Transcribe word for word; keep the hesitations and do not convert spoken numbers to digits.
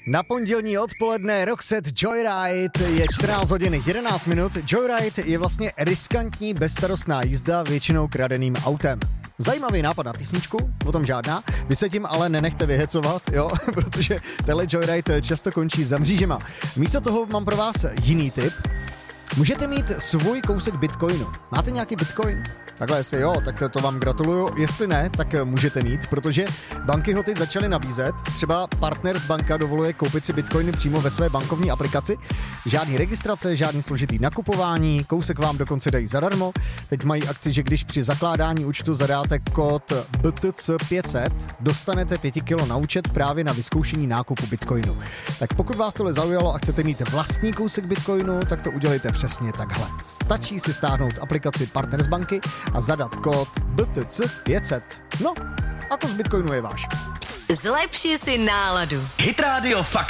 Na pondělní odpoledne Roxette Joyride je čtrnáct hodin jedenáct minut. Joyride je vlastně riskantní, bezstarostná jízda většinou kradeným autem. Zajímavý nápad na písničku, o tom žádná. Vy se tím ale nenechte vyhecovat, jo, protože tenhle Joyride často končí za mřížema. Místo toho mám pro vás jiný tip. Můžete mít svůj kousek bitcoinu. Máte nějaký bitcoin? Takhle, jestli jo, tak to vám gratuluju. Jestli ne, tak můžete mít, protože banky ho teď začaly nabízet. Třeba Partners banka dovoluje koupit si bitcoiny přímo ve své bankovní aplikaci. Žádný registrace, žádný složitý nakupování, kousek vám dokonce dají zadarmo. Teď mají akci, že když při zakládání účtu zadáte kód B T C pět set, dostanete pět kilo na účet právě na vyzkoušení nákupu bitcoinu. Tak pokud vás tohle zaujalo a chcete mít vlastní kousek bitcoinu, tak to udělejte přesně takhle. Stačí si stáhnout aplikaci Partners banky a zadat kód B T C pět set. No, a kus bitcoinu je váš. Zlepši si náladu. Hit Radio Fakt